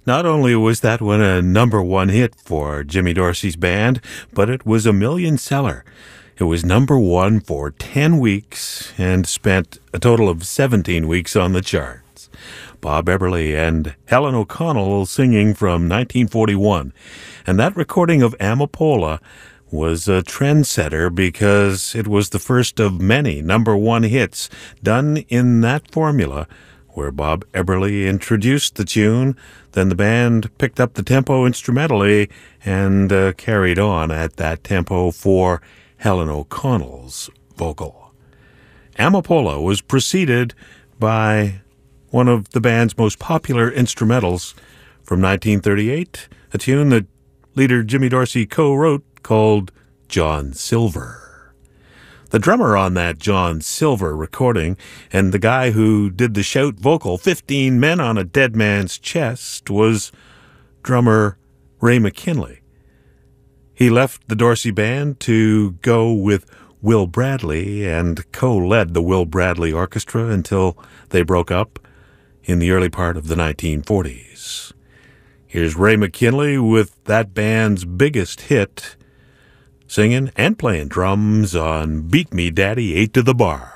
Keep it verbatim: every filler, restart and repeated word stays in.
Not only was that one a number one hit for Jimmy Dorsey's band, but it was a million seller. It was number one for ten weeks and spent a total of seventeen weeks on the charts. Bob Eberly and Helen O'Connell singing from nineteen forty-one. And that recording of Amapola was a trendsetter because it was the first of many number one hits done in that formula, where Bob Eberly introduced the tune, then the band picked up the tempo instrumentally and uh, carried on at that tempo for Helen O'Connell's vocal. Amapola was preceded by one of the band's most popular instrumentals from nineteen thirty-eight, a tune that leader Jimmy Dorsey co-wrote called John Silver. The drummer on that John Silver recording and the guy who did the shout vocal, fifteen Men on a Dead Man's Chest, was drummer Ray McKinley. He left the Dorsey Band to go with Will Bradley and co-led the Will Bradley Orchestra until they broke up in the early part of the nineteen forties. Here's Ray McKinley with that band's biggest hit, singing and playing drums on Beat Me Daddy Eight to the Bar.